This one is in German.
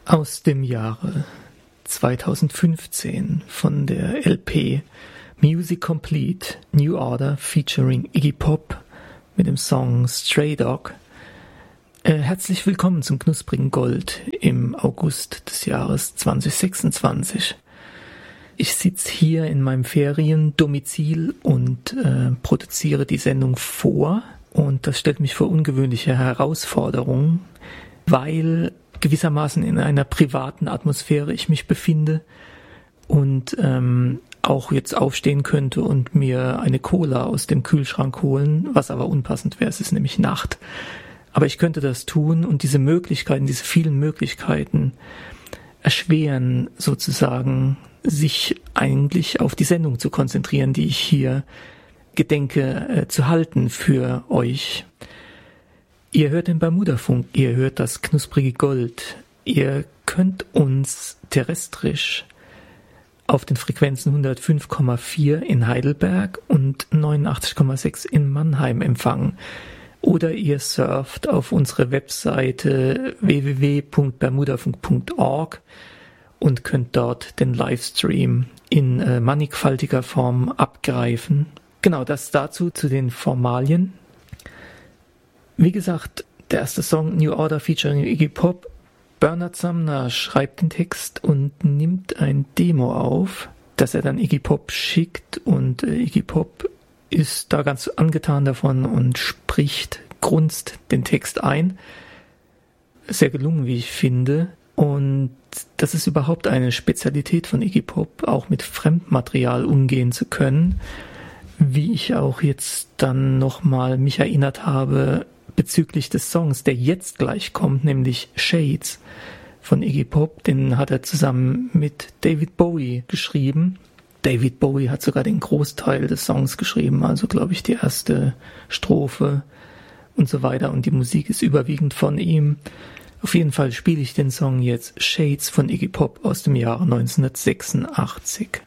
Aus dem Jahre 2015 von der LP Music Complete New Order featuring Iggy Pop mit dem Song Stray Dog. Herzlich willkommen zum knusprigen Gold im August des Jahres 2026. Ich sitze hier in meinem Feriendomizil und produziere die Sendung vor, und das stellt mich vor ungewöhnliche Herausforderungen, weil gewissermaßen in einer privaten Atmosphäre ich mich befinde und auch jetzt aufstehen könnte und mir eine Cola aus dem Kühlschrank holen, was aber unpassend wäre, es ist nämlich Nacht. Aber ich könnte das tun, und diese Möglichkeiten, diese vielen Möglichkeiten erschweren sozusagen, sich eigentlich auf die Sendung zu konzentrieren, die ich hier gedenke zu halten für euch. Ihr hört den Bermudafunk, ihr hört das knusprige Gold. Ihr könnt uns terrestrisch auf den Frequenzen 105,4 in Heidelberg und 89,6 in Mannheim empfangen. Oder ihr surft auf unsere Webseite www.bermudafunk.org und könnt dort den Livestream in mannigfaltiger Form abgreifen. Genau, das dazu zu den Formalien. Wie gesagt, der erste Song New Order featuring Iggy Pop. Bernard Sumner schreibt den Text und nimmt ein Demo auf, das er dann Iggy Pop schickt, und Iggy Pop ist da ganz angetan davon und grunzt den Text ein. Sehr gelungen, wie ich finde. Und das ist überhaupt eine Spezialität von Iggy Pop, auch mit Fremdmaterial umgehen zu können. Wie ich auch jetzt dann nochmal mich erinnert habe bezüglich des Songs, der jetzt gleich kommt, nämlich Shades von Iggy Pop. Den hat er zusammen mit David Bowie geschrieben. David Bowie hat sogar den Großteil des Songs geschrieben, also glaube ich die erste Strophe und so weiter, und die Musik ist überwiegend von ihm. Auf jeden Fall spiele ich den Song jetzt, Shades von Iggy Pop aus dem Jahre 1986.